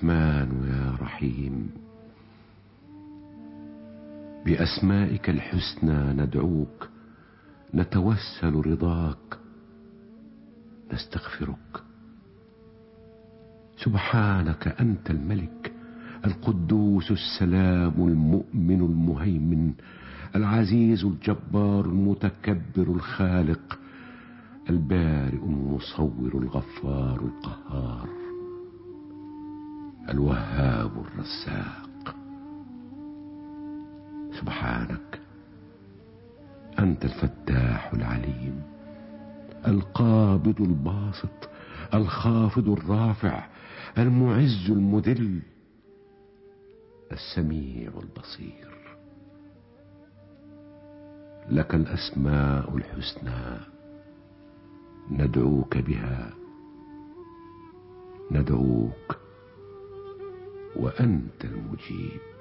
رحمن يا رحيم، بأسمائك الحسنى ندعوك، نتوسل رضاك، نستغفرك. سبحانك أنت الملك القدوس السلام المؤمن المهيمن العزيز الجبار المتكبر الخالق البارئ المصور الغفار القهار الوهاب الرزاق. سبحانك أنت الفتاح العليم القابض الباسط الخافض الرافع المعز المذل السميع البصير. لك الأسماء الحسنى ندعوك بها، ندعوك وأنت المجيب.